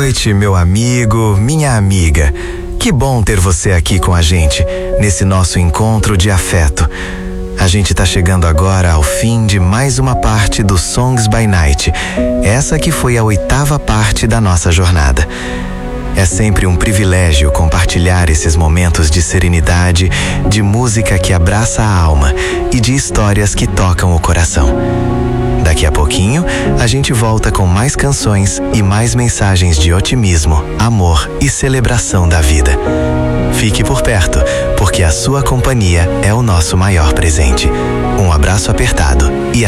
noite, meu amigo, minha amiga. Que bom ter você aqui com a gente, nesse nosso encontro de afeto. A gente tá chegando agora ao fim de mais uma parte do Songs by Night, essa que foi a 8ª parte da nossa jornada. É sempre um privilégio compartilhar esses momentos de serenidade, de música que abraça a alma e de histórias que tocam o coração. Daqui a pouquinho, a gente volta com mais canções e mais mensagens de otimismo, amor e celebração da vida. Fique por perto, porque a sua companhia é o nosso maior presente. Um abraço apertado e